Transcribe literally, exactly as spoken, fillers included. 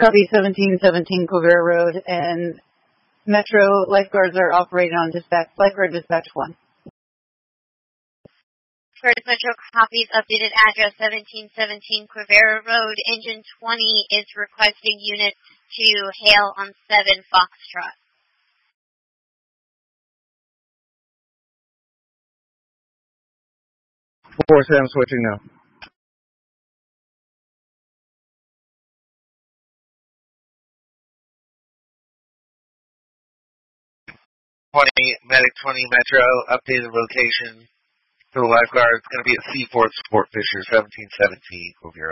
Copy seventeen seventeen Quivira Road, and Metro lifeguards are operating on dispatch, lifeguard dispatch one. First Metro copies updated address seventeen seventeen Quivira Road. Engine twenty is requesting units to hail on seven Foxtrot. four seven switching now. twenty, Medic twenty Metro, updated location for the lifeguard. It's going to be at Seaforth Sport Fisher, seventeen seventeen Quivira.